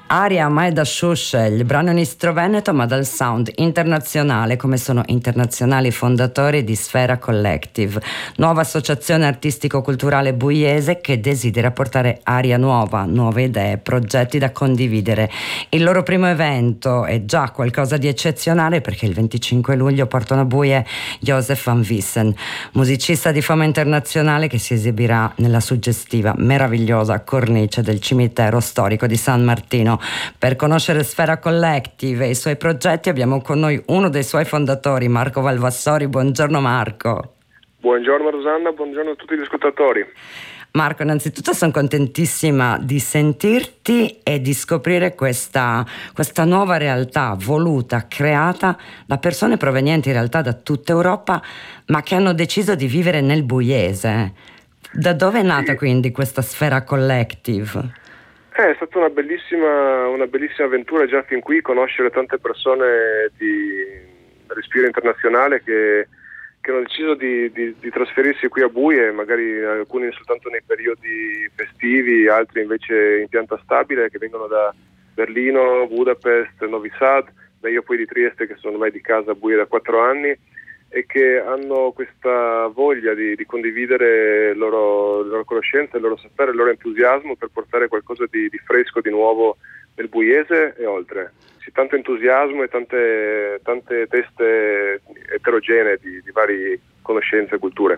Aria mai da Sciusce, il brano in istro veneto ma dal sound internazionale, come sono internazionali i fondatori di Sfera Collective, nuova associazione artistico-culturale pugliese che desidera portare aria nuova, nuove idee, progetti da condividere. Il loro primo evento è già qualcosa di eccezionale perché il 25 luglio portano a Buie Joseph Van Vissen, musicista di fama internazionale che si esibirà nella suggestiva, meravigliosa cornice del cimitero storico di San Martino. Per conoscere Sfera Collective e i suoi progetti abbiamo con noi uno dei suoi fondatori, Marco Valvassori. Buongiorno Marco. Buongiorno Rosanna, buongiorno a tutti gli ascoltatori. Marco, innanzitutto sono contentissima di sentirti e di scoprire questa nuova realtà voluta, creata da persone provenienti in realtà da tutta Europa, ma che hanno deciso di vivere nel Buiese. Da dove è nata quindi questa Sfera Collective? È stata una bellissima avventura già fin qui, conoscere tante persone di respiro internazionale che hanno deciso di trasferirsi qui a Buie, magari alcuni soltanto nei periodi festivi, altri invece in pianta stabile, che vengono da Berlino, Budapest, Novi Sad, io poi di Trieste, che sono ormai di casa a Buie da 4 anni, e che hanno questa voglia di condividere le loro conoscenze, il loro sapere, il loro entusiasmo per portare qualcosa di fresco, di nuovo nel Buiese e oltre. Sì, tanto entusiasmo e tante teste eterogenee di varie conoscenze e culture.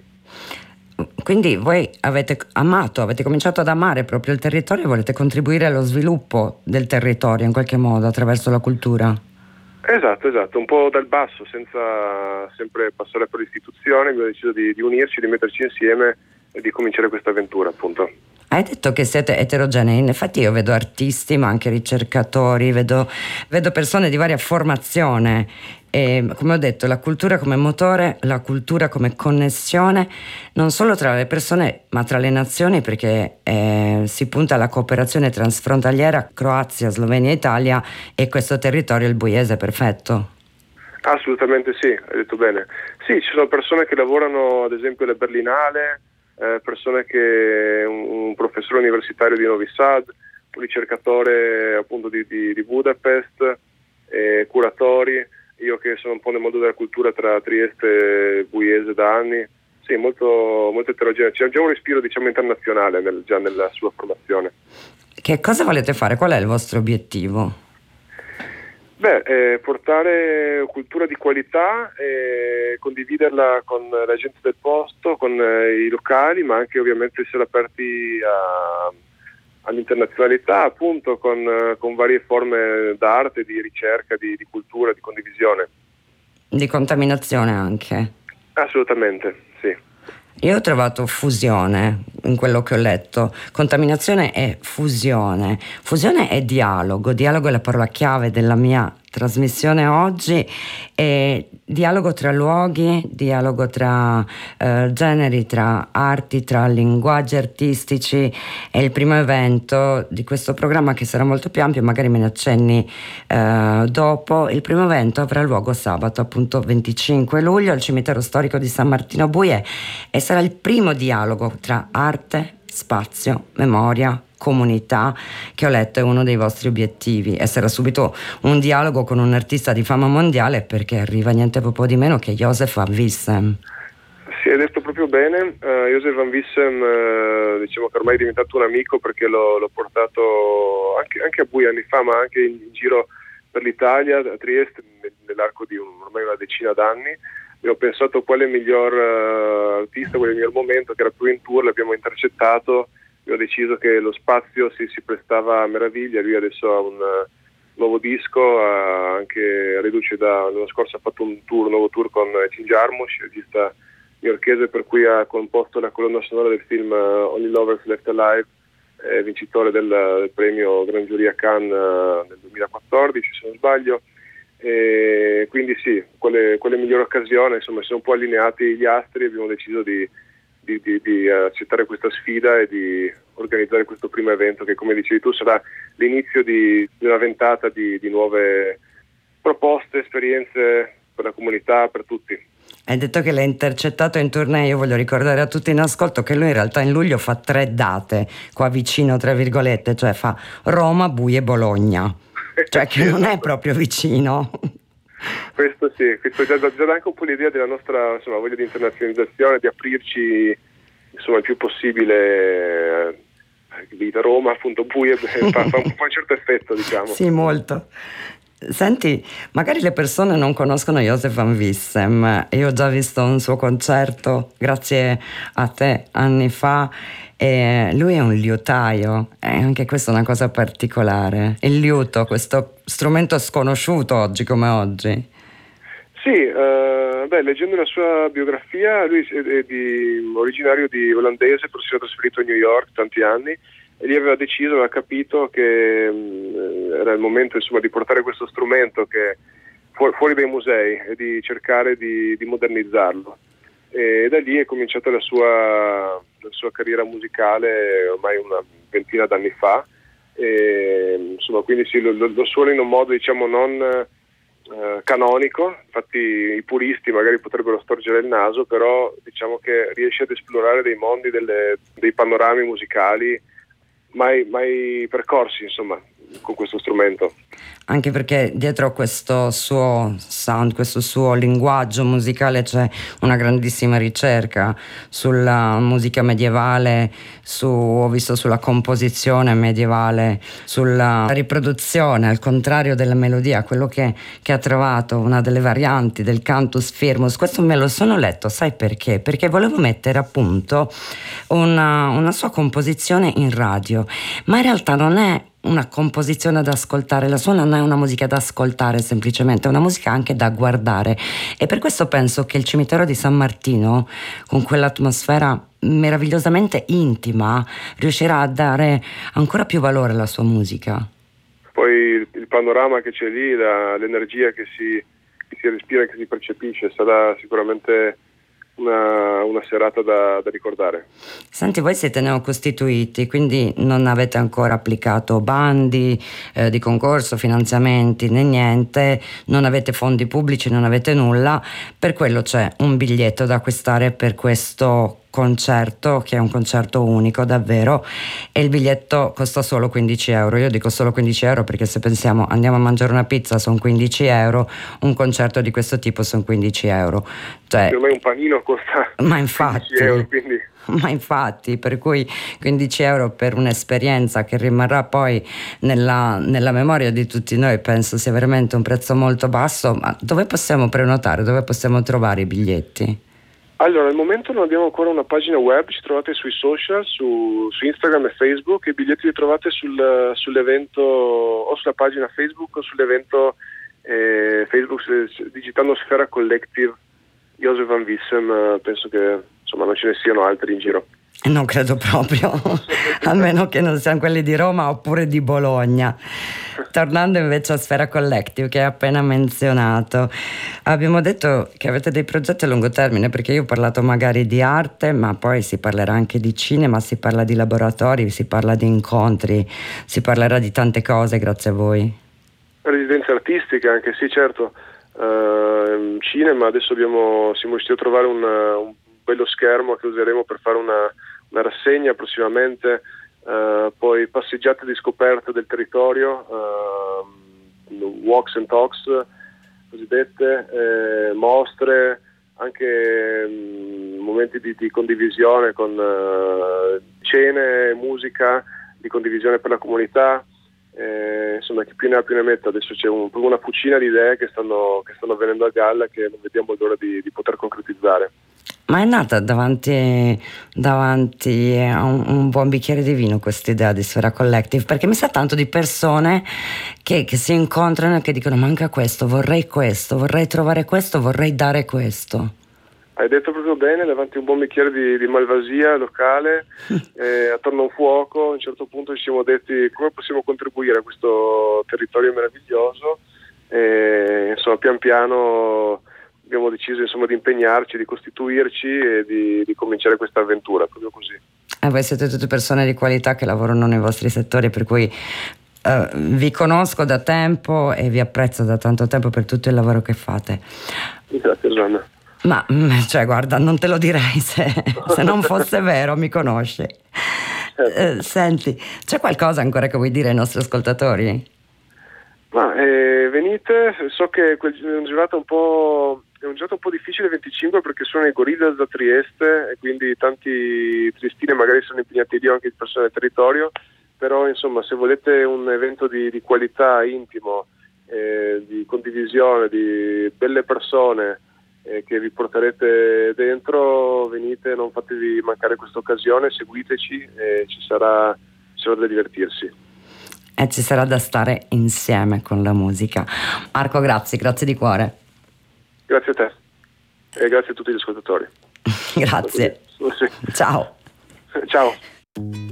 Quindi voi avete cominciato ad amare proprio il territorio e volete contribuire allo sviluppo del territorio in qualche modo attraverso la cultura? Esatto, un po' dal basso, senza sempre passare per l'istituzione, abbiamo deciso di unirci, di metterci insieme e di cominciare questa avventura, appunto. Hai detto che siete eterogenei, in effetti io vedo artisti ma anche ricercatori, vedo persone di varia formazione e come ho detto la cultura come motore, la cultura come connessione non solo tra le persone ma tra le nazioni, perché si punta alla cooperazione transfrontaliera Croazia, Slovenia, Italia, e questo territorio, il Buiese, perfetto. Assolutamente sì, hai detto bene. Sì, ci sono persone che lavorano ad esempio alla Berlinale, persone che un professore universitario di Novi Sad, un ricercatore appunto di Budapest, curatori, io che sono un po' nel mondo della cultura tra Trieste e Buiese da anni. Sì, molto eterogeneo, c'è già un respiro diciamo internazionale già nella sua formazione. Che cosa volete fare? Qual è il vostro obiettivo? Portare cultura di qualità e condividerla con la gente del posto, con i locali, ma anche ovviamente essere aperti all'internazionalità, appunto con varie forme d'arte, di ricerca, di cultura, di condivisione. Di contaminazione anche? Assolutamente, sì. Io ho trovato fusione in quello che ho letto, contaminazione e fusione. Fusione è dialogo è la parola chiave della mia trasmissione oggi, e dialogo tra luoghi, dialogo tra generi, tra arti, tra linguaggi artistici. È il primo evento di questo programma che sarà molto più ampio, magari me ne accenni dopo. Il primo evento avrà luogo sabato appunto 25 luglio al cimitero storico di San Martino Buie e sarà il primo dialogo tra arte, spazio, memoria, comunità, che ho letto è uno dei vostri obiettivi, e sarà subito un dialogo con un artista di fama mondiale, perché arriva niente poco di meno che Joseph Van Vissen. Sì, hai detto proprio bene. Joseph Van Vissen diciamo che ormai è diventato un amico, perché l'ho portato anche a Buie anni fa, ma anche in giro per l'Italia, a Trieste, nell'arco di ormai una decina d'anni. Abbiamo pensato quale miglior artista, quale miglior momento, che era più in tour, l'abbiamo intercettato. Abbiamo deciso che lo spazio si prestava a meraviglia. Lui adesso ha un nuovo disco, anche reduce l'anno scorso ha fatto un nuovo tour con Cin Jarmusch, regista newyorkese, per cui ha composto la colonna sonora del film Only Lovers Left Alive, vincitore del premio Gran Giuria Cannes nel 2014 se non sbaglio. E quindi sì, quale migliore occasione, insomma si sono un po' allineati gli astri e abbiamo deciso di accettare questa sfida e di organizzare questo primo evento che, come dicevi tu, sarà l'inizio di una ventata di nuove proposte, esperienze per la comunità, per tutti. Hai detto che l'hai intercettato in tournée. Io voglio ricordare a tutti in ascolto che lui in realtà in luglio fa 3 date qua vicino, tra virgolette, cioè fa Roma, Bui e Bologna, cioè che non è proprio vicino. Questo sì, questo già dà anche un po' l'idea della nostra, insomma, voglia di internazionalizzazione, di aprirci, insomma, il più possibile. Da Roma, appunto, Bui fa un certo effetto, diciamo. Sì, molto. Senti, magari le persone non conoscono Joseph Van Wissem. Io ho già visto un suo concerto grazie a te anni fa, e lui è un liutaio, e anche questa è una cosa particolare. Il liuto, questo strumento sconosciuto oggi come oggi. Sì, leggendo la sua biografia, lui è originario di olandese, però si era trasferito a New York tanti anni, e lì aveva capito che era il momento, insomma, di portare questo strumento che fuori dai musei e di cercare di modernizzarlo. E da lì è cominciata la sua carriera musicale ormai una ventina d'anni fa, e, insomma, quindi sì, lo suona in un modo, diciamo, non canonico. Infatti i puristi magari potrebbero storgere il naso, però diciamo che riesce ad esplorare dei mondi, dei panorami musicali mai percorsi, insomma, con questo strumento. Anche perché dietro questo suo sound, questo suo linguaggio musicale c'è una grandissima ricerca sulla musica medievale, ho visto sulla composizione medievale, sulla riproduzione, al contrario della melodia, quello che ha trovato, una delle varianti del cantus firmus. Questo me lo sono letto, sai perché? Perché volevo mettere a punto una sua composizione in radio, ma in realtà non è una composizione da ascoltare, la sua non è una musica da ascoltare semplicemente, è una musica anche da guardare, e per questo penso che il cimitero di San Martino, con quell'atmosfera meravigliosamente intima, riuscirà a dare ancora più valore alla sua musica. Poi il panorama che c'è lì, l'energia che si respira, che si percepisce, sarà sicuramente una serata da ricordare. Senti, voi siete neocostituiti, quindi non avete ancora applicato bandi di concorso, finanziamenti né niente, non avete fondi pubblici, non avete nulla, per quello c'è un biglietto da acquistare per questo concerto, che è un concerto unico davvero, e il biglietto costa solo 15 euro. Io dico solo 15 euro perché se pensiamo andiamo a mangiare una pizza sono 15 euro, un concerto di questo tipo sono 15 euro, cioè, ormai un panino costa 15 euro, quindi... Ma infatti, per cui 15 euro per un'esperienza che rimarrà poi nella memoria di tutti noi, penso sia veramente un prezzo molto basso. Ma dove possiamo prenotare? Dove possiamo trovare i biglietti? Allora, al momento non abbiamo ancora una pagina web, ci trovate sui social, su Instagram e Facebook, e i biglietti li trovate sull'evento o sulla pagina Facebook o sull'evento Facebook digitando Sfera Collective Joseph Van Wissem. Penso che, insomma, non ce ne siano altri in giro. Non credo proprio, a meno che non siano quelli di Roma oppure di Bologna. Tornando invece a Sfera Collective, che hai appena menzionato, abbiamo detto che avete dei progetti a lungo termine, perché io ho parlato magari di arte, ma poi si parlerà anche di cinema, si parla di laboratori, si parla di incontri, si parlerà di tante cose grazie a voi. Residenza artistica anche, sì, certo. Cinema, adesso siamo riusciti a trovare un bello schermo che useremo per fare una rassegna prossimamente, poi passeggiate di scoperta del territorio, walks and talks cosiddette, mostre, anche momenti di condivisione con cene, musica, di condivisione per la comunità. Insomma, chi più ne ha più ne metta. Adesso c'è una fucina di idee che stanno venendo a galla, che non vediamo l'ora di poter concretizzare. Ma è nata davanti a un buon bicchiere di vino questa idea di Sfera Collective? Perché mi sa tanto di persone che si incontrano e che dicono: manca questo, vorrei trovare questo, vorrei dare questo. Hai detto proprio bene, davanti a un buon bicchiere di malvasia locale, attorno a un fuoco. A un certo punto ci siamo detti come possiamo contribuire a questo territorio meraviglioso, e insomma pian piano abbiamo deciso, insomma, di impegnarci, di costituirci e di cominciare questa avventura, proprio così. E voi siete tutte persone di qualità che lavorano nei vostri settori, per cui vi conosco da tempo e vi apprezzo da tanto tempo per tutto il lavoro che fate. Grazie, Gianna. Ma cioè guarda, non te lo direi se non fosse vero, mi conosci. Senti, c'è qualcosa ancora che vuoi dire ai nostri ascoltatori? Ma venite, so che è una giornata un po' difficile il 25 perché sono i Gorillaz da Trieste e quindi tanti triestini magari sono impegnati lì anche persone del territorio, però insomma se volete un evento di qualità, intimo, di condivisione, di belle persone che vi porterete dentro, venite, non fatevi mancare questa occasione, seguiteci e ci sarà da divertirsi. E ci sarà da stare insieme con la musica. Marco, grazie di cuore. Grazie a te e grazie a tutti gli ascoltatori. Grazie. Ciao. Ciao.